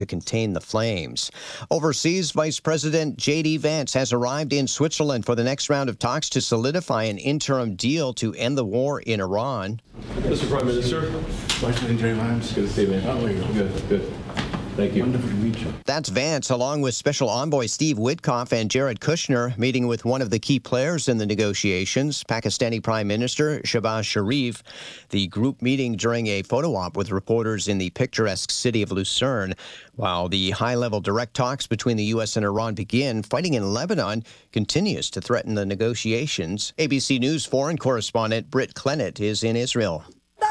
to contain the flames. Overseas, Vice President J.D. Vance has arrived in Switzerland for the next round of talks to solidify an interim deal to end the war in Iran. Mr. Prime Minister. Vice President Jerry Vance. Good to see you, man. How are you? Good. Thank you. Wonderful to meet you. That's Vance, along with Special Envoy Steve Witkoff and Jared Kushner, meeting with one of the key players in the negotiations, Pakistani Prime Minister Shehbaz Sharif. The group meeting during a photo op with reporters in the picturesque city of Lucerne. While the high-level direct talks between the U.S. and Iran begin, fighting in Lebanon continues to threaten the negotiations. ABC News foreign correspondent Britt Clennett is in Israel.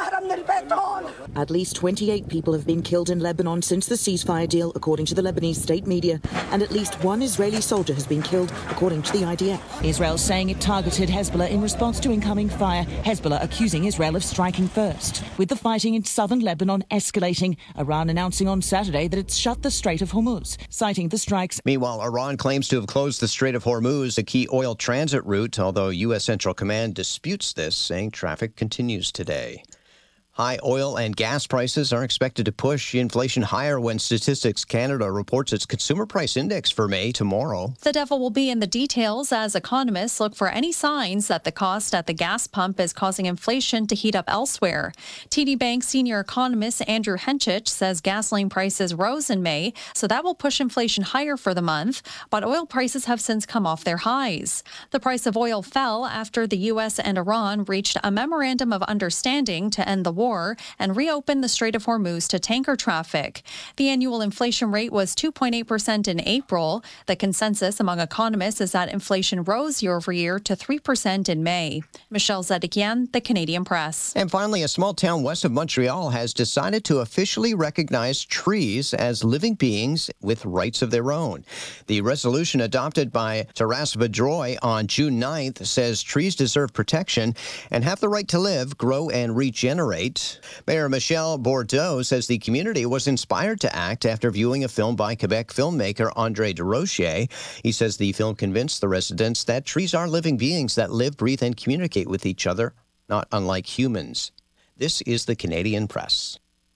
At least 28 people have been killed in Lebanon since the ceasefire deal, according to the Lebanese state media, and at least one Israeli soldier has been killed, according to the IDF. Israel saying it targeted Hezbollah in response to incoming fire, Hezbollah accusing Israel of striking first. With the fighting in southern Lebanon escalating, Iran announcing on Saturday that it's shut the Strait of Hormuz, citing the strikes. Meanwhile, Iran claims to have closed the Strait of Hormuz, a key oil transit route, although U.S. Central Command disputes this, saying traffic continues today. High oil and gas prices are expected to push inflation higher when Statistics Canada reports its consumer price index for May tomorrow. The devil will be in the details as economists look for any signs that the cost at the gas pump is causing inflation to heat up elsewhere. TD Bank senior economist Andrew Henchich says gasoline prices rose in May, so that will push inflation higher for the month, but oil prices have since come off their highs. The price of oil fell after the U.S. and Iran reached a memorandum of understanding to end the war and reopen the Strait of Hormuz to tanker traffic. The annual inflation rate was 2.8% in April. The consensus among economists is that inflation rose year over year to 3% in May. Michelle Zedekian, The Canadian Press. And finally, a small town west of Montreal has decided to officially recognize trees as living beings with rights of their own. The resolution adopted by Taras Bedroy on June 9th says trees deserve protection and have the right to live, grow, and regenerate. Mayor Michel Bourdeau says the community was inspired to act after viewing a film by Quebec filmmaker André Desrochers. He says the film convinced the residents that trees are living beings that live, breathe, and communicate with each other, not unlike humans. This is the Canadian Press.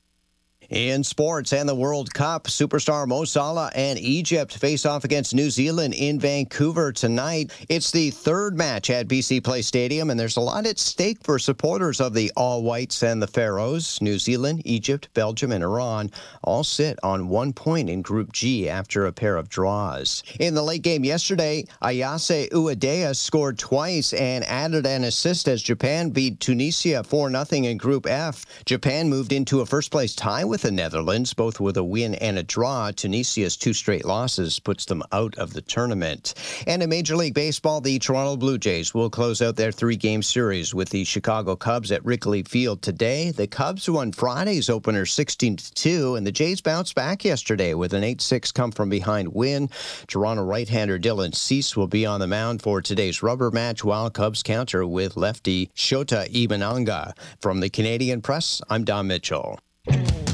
In sports and the World Cup, superstar Mo Salah and Egypt face off against New Zealand in Vancouver tonight. It's the third match at BC Place Stadium, and there's a lot at stake for supporters of the All Whites and the Pharaohs. New Zealand, Egypt, Belgium, and Iran all sit on 1 point in Group G after a pair of draws. In the late game yesterday, Ayase Uedea scored twice and added an assist as Japan beat Tunisia 4-0 in Group F. Japan moved into a first-place tie with the Netherlands, both with a win and a draw. Tunisia's 2 straight losses puts them out of the tournament. And in Major League Baseball, the Toronto Blue Jays will close out their 3-game series with the Chicago Cubs at Wrigley Field today. The Cubs won Friday's opener 16-2, and the Jays bounced back yesterday with an 8-6 come-from-behind win. Toronto right-hander Dylan Cease will be on the mound for today's rubber match, while Cubs counter with lefty Shota Imanaga. From the Canadian Press, I'm Don Mitchell.